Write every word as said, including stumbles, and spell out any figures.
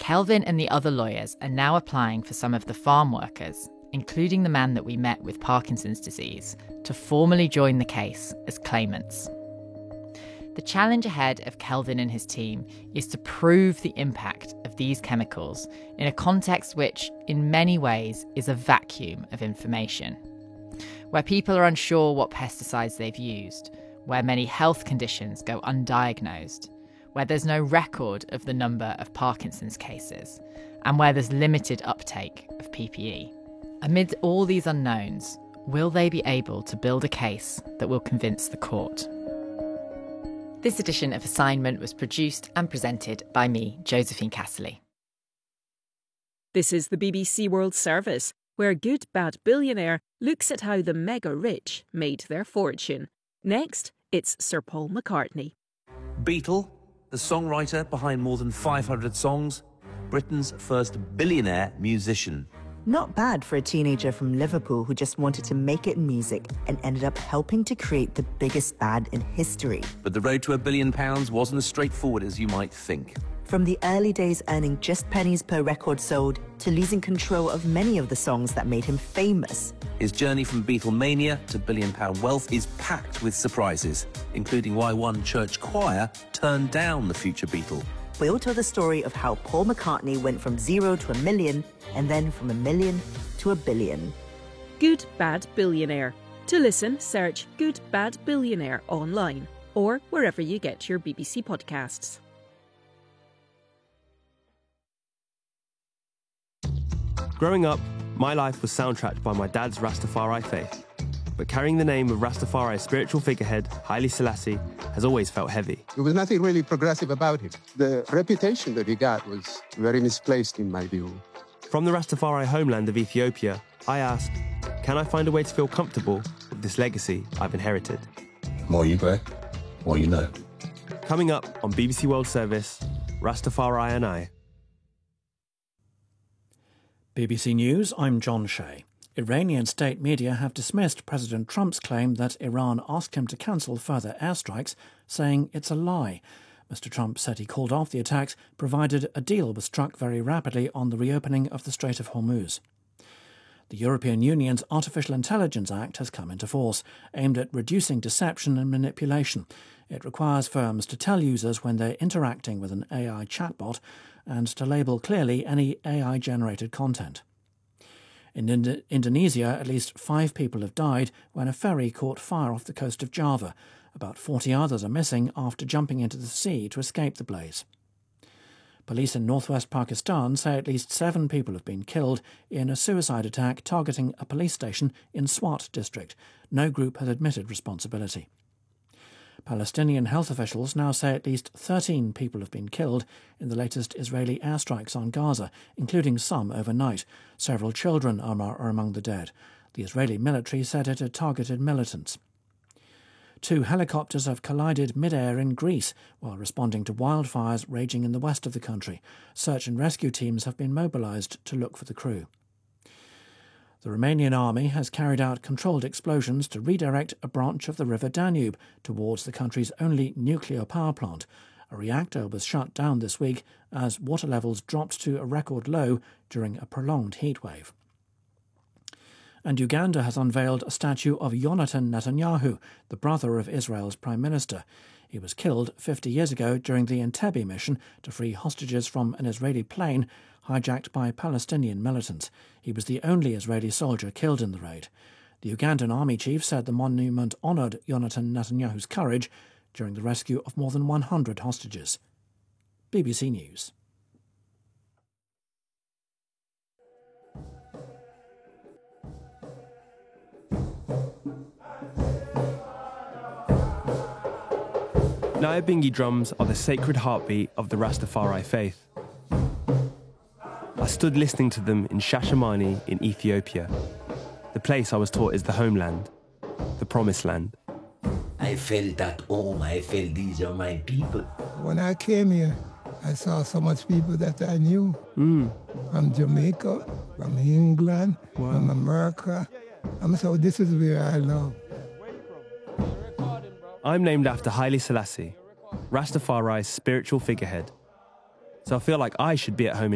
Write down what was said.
Kelvin and the other lawyers are now applying for some of the farm workers, including the man that we met with Parkinson's disease, to formally join the case as claimants. The challenge ahead of Kelvin and his team is to prove the impact of these chemicals in a context which, in many ways, is a vacuum of information, where people are unsure what pesticides they've used, where many health conditions go undiagnosed, where there's no record of the number of Parkinson's cases, and where there's limited uptake of P P E. Amid all these unknowns, will they be able to build a case that will convince the court? This edition of Assignment was produced and presented by me, Josephine Casserly. This is the B B C World Service, where Good Bad Billionaire looks at how the mega-rich made their fortune. Next, it's Sir Paul McCartney. Beatle, the songwriter behind more than five hundred songs, Britain's first billionaire musician. Not bad for a teenager from Liverpool who just wanted to make it in music and ended up helping to create the biggest band in history. But the road to a billion pounds wasn't as straightforward as you might think. From the early days earning just pennies per record sold to losing control of many of the songs that made him famous. His journey from Beatlemania to billion-pound wealth is packed with surprises, including why one church choir turned down the future Beatle. We'll tell the story of how Paul McCartney went from zero to a million, and then from a million to a billion. Good Bad Billionaire. To listen, search Good Bad Billionaire online or wherever you get your B B C podcasts. Growing up, my life was soundtracked by my dad's Rastafari faith. But carrying the name of Rastafari's spiritual figurehead, Haile Selassie, has always felt heavy. There was nothing really progressive about him. The reputation that he got was very misplaced in my view. From the Rastafari homeland of Ethiopia, I asked, can I find a way to feel comfortable with this legacy I've inherited? The more you grow, the more you know. Coming up on B B C World Service, Rastafari and I. B B C News, I'm John Shea. Iranian state media have dismissed President Trump's claim that Iran asked him to cancel further airstrikes, saying it's a lie. Mister Trump said he called off the attacks, provided a deal was struck very rapidly on the reopening of the Strait of Hormuz. The European Union's Artificial Intelligence Act has come into force, aimed at reducing deception and manipulation. It requires firms to tell users when they're interacting with an A I chatbot and to label clearly any A I-generated content. In Ind- Indonesia, at least five people have died when a ferry caught fire off the coast of Java. About forty others are missing after jumping into the sea to escape the blaze. Police in northwest Pakistan say at least seven people have been killed in a suicide attack targeting a police station in Swat district. No group has admitted responsibility. Palestinian health officials now say at least thirteen people have been killed in the latest Israeli airstrikes on Gaza, including some overnight. Several children are, are among the dead. The Israeli military said it had targeted militants. Two helicopters have collided mid-air in Greece while responding to wildfires raging in the west of the country. Search and rescue teams have been mobilised to look for the crew. The Romanian army has carried out controlled explosions to redirect a branch of the River Danube towards the country's only nuclear power plant. A reactor was shut down this week as water levels dropped to a record low during a prolonged heatwave. And Uganda has unveiled a statue of Yonatan Netanyahu, the brother of Israel's Prime Minister. He was killed fifty years ago during the Entebbe mission to free hostages from an Israeli plane hijacked by Palestinian militants. He was the only Israeli soldier killed in the raid. The Ugandan army chief said the monument honoured Yonatan Netanyahu's courage during the rescue of more than one hundred hostages. B B C News. Nyabingi drums are the sacred heartbeat of the Rastafari faith. I stood listening to them in Shashamani in Ethiopia, the place I was taught is the homeland, the promised land. I felt at home, I felt these are my people. When I came here, I saw so much people that I knew. Mm. From Jamaica, from England, wow. from America. I'm so this is where I love. I'm named after Haile Selassie, Rastafari's spiritual figurehead. So I feel like I should be at home in